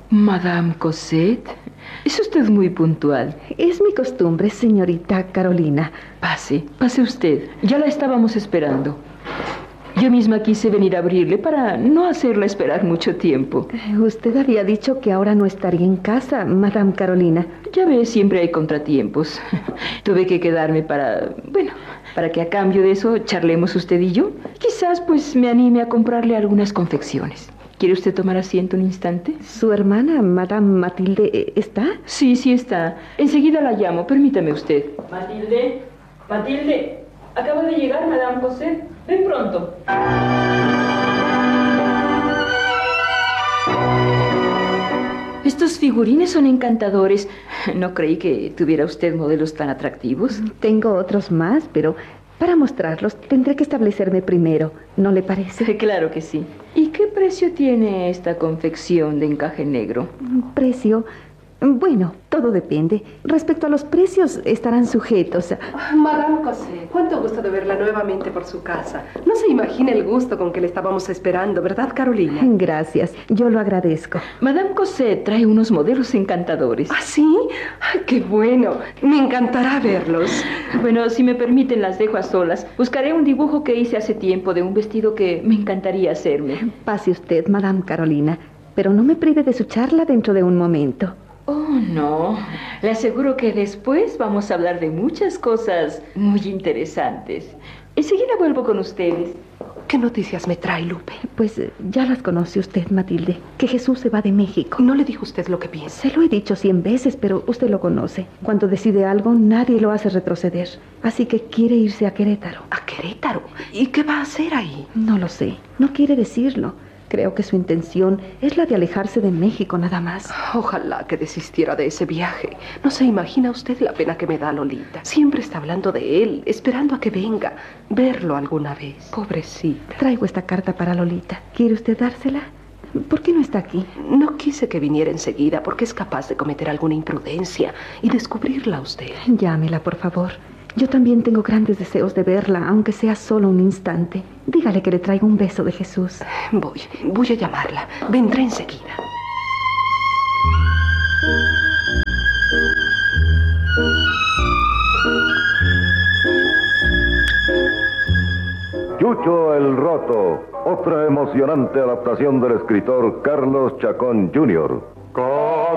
Madame Cosette, es usted muy puntual. Es mi costumbre, señorita Carolina. Pase usted. Ya la estábamos esperando. Yo misma quise venir a abrirle para no hacerla esperar mucho tiempo. Usted había dicho que ahora no estaría en casa, Madame Carolina. Ya ve, siempre hay contratiempos. Tuve que quedarme para que a cambio de eso charlemos usted y yo. Quizás pues me anime a comprarle algunas confecciones. ¿Quiere usted tomar asiento un instante? ¿Su hermana, Madame Matilde, está? Sí, está. Enseguida la llamo, permítame usted. Matilde, acaba de llegar Madame Cosette. Ven pronto. Estos figurines son encantadores. No creí que tuviera usted modelos tan atractivos. Tengo otros más, pero para mostrarlos tendré que establecerme primero. ¿No le parece? Claro que sí. ¿Y qué precio tiene esta confección de encaje negro? ¿Precio? Bueno, todo depende. Respecto a los precios, estarán sujetos a... Madame Cosette, cuánto gusto de verla nuevamente por su casa. No se imagina el gusto con que le estábamos esperando, ¿verdad, Carolina? Gracias, yo lo agradezco. Madame Cosette trae unos modelos encantadores. ¿Ah, sí? ¡Ay, qué bueno! Me encantará verlos. Bueno, si me permiten, las dejo a solas. Buscaré un dibujo que hice hace tiempo de un vestido que me encantaría hacerme. Pase usted, Madame Carolina, pero no me prive de su charla dentro de un momento. Oh, no. Le aseguro que después vamos a hablar de muchas cosas muy interesantes. Enseguida vuelvo con ustedes. ¿Qué noticias me trae, Lupe? Pues ya las conoce usted, Matilde, que Jesús se va de México. ¿No le dijo usted lo que piensa? Se lo he dicho 100 veces, pero usted lo conoce. Cuando decide algo, nadie lo hace retroceder. Así que quiere irse a Querétaro. ¿A Querétaro? ¿Y qué va a hacer ahí? No lo sé. No quiere decirlo. Creo que su intención es la de alejarse de México nada más. Ojalá que desistiera de ese viaje. No se imagina usted la pena que me da Lolita. Siempre está hablando de él, esperando a que venga. Verlo alguna vez. Pobrecita. Traigo esta carta para Lolita. ¿Quiere usted dársela? ¿Por qué no está aquí? No quise que viniera enseguida porque es capaz de cometer alguna imprudencia y descubrirla a usted. Llámela, por favor. Yo también tengo grandes deseos de verla, aunque sea solo un instante. Dígale que le traigo un beso de Jesús. Voy a llamarla. Vendré enseguida. Chucho el Roto, otra emocionante adaptación del escritor Carlos Chacón Jr.